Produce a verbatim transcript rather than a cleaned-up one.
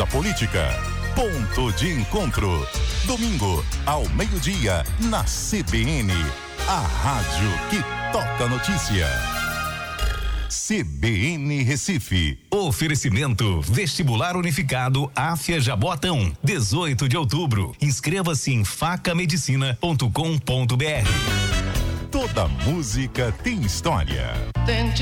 da política. Ponto de encontro. Domingo, ao meio-dia, na C B N. A rádio que toca notícia. C B N Recife. Oferecimento Vestibular Unificado Áfia Jaboatão, dezoito de outubro. Inscreva-se em faca medicina ponto com ponto br. Toda música tem história.